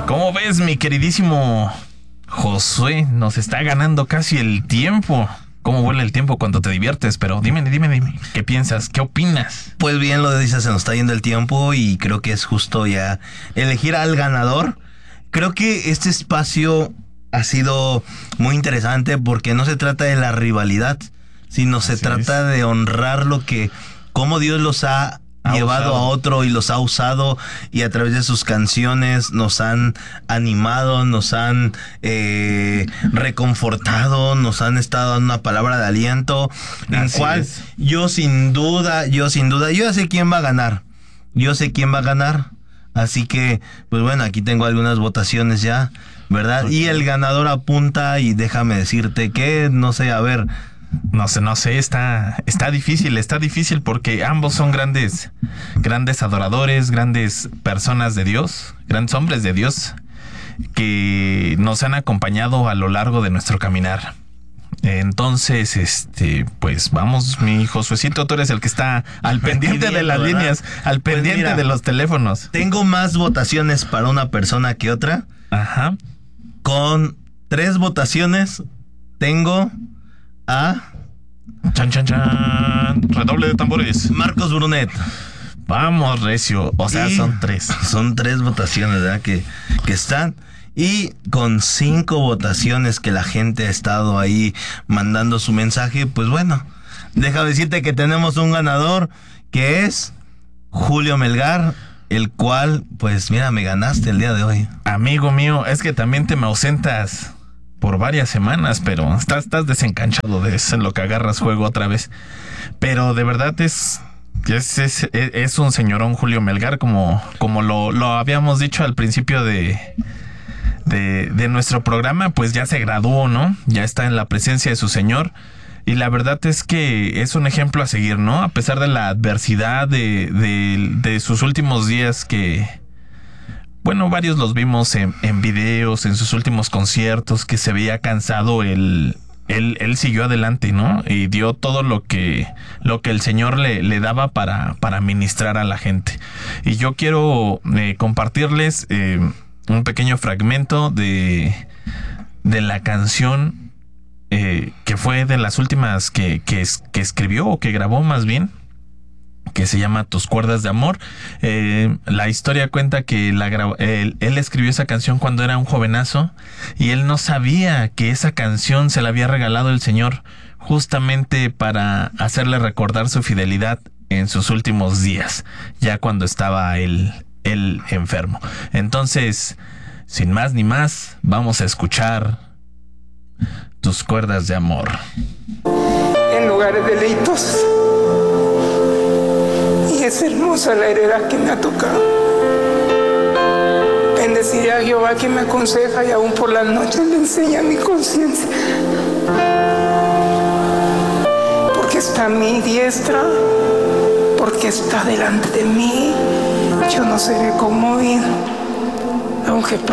¿Cómo ves, mi queridísimo Josué? Nos está ganando casi el tiempo. ¿Cómo vuela el tiempo cuando te diviertes? Pero dime, ¿qué piensas? ¿Qué opinas? Pues bien lo dices, se nos está yendo el tiempo y creo que es justo ya elegir al ganador. Creo que este espacio ha sido muy interesante porque no se trata de la rivalidad, sino se trata de honrar cómo Dios los ha llevado a otro y los ha usado, y a través de sus canciones nos han animado, nos han reconfortado, nos han estado dando una palabra de aliento, en cual yo sin duda, yo ya sé quién va a ganar. Así que, pues bueno, aquí tengo algunas votaciones ya, ¿verdad? Okay. Y el ganador apunta, y déjame decirte que, no sé, a ver... No sé, está difícil porque ambos son grandes adoradores, grandes personas de Dios, grandes hombres de Dios que nos han acompañado a lo largo de nuestro caminar. Entonces, pues vamos, mi Josuecito, tú eres el que está al pendiente de las líneas, al pendiente de los teléfonos. Tengo más votaciones para una persona que otra. Ajá. Con 3 votaciones tengo a... Chan, chan, chan. Redoble de tambores. Marcos Brunet. Vamos, recio. O sea, son 3. Son 3 votaciones, ¿verdad? Que están. Y con 5 votaciones que la gente ha estado ahí mandando su mensaje, pues bueno, déjame decirte que tenemos un ganador, que es Julio Melgar, el cual, pues mira, me ganaste el día de hoy. Amigo mío, es que también te me ausentas por varias semanas, pero estás desencanchado de eso, en lo que agarras juego otra vez. Pero de verdad es un señorón Julio Melgar, como lo habíamos dicho al principio de nuestro programa. Pues ya se graduó, ¿no? Ya está en la presencia de su Señor. Y la verdad es que es un ejemplo a seguir, ¿no? A pesar de la adversidad de sus últimos días, que... Bueno, varios los vimos en videos, en sus últimos conciertos, que se veía cansado. Él siguió adelante, ¿no? Y dio todo lo que el Señor le daba para ministrar a la gente. Y yo quiero compartirles un pequeño fragmento de la canción que fue de las últimas que escribió, o que grabó más bien, que se llama Tus cuerdas de amor. La historia cuenta que él escribió esa canción cuando era un jovenazo, y él no sabía que esa canción se la había regalado el Señor justamente para hacerle recordar su fidelidad en sus últimos días, ya cuando estaba él enfermo. Entonces, sin más ni más, vamos a escuchar Tus cuerdas de amor. En lugares deleitos. Y es hermosa la heredad que me ha tocado. Bendeciré a Jehová que me aconseja, y aún por las noches le enseña mi conciencia. Porque está a mi diestra, porque está delante de mí, yo no seré conmovido, aunque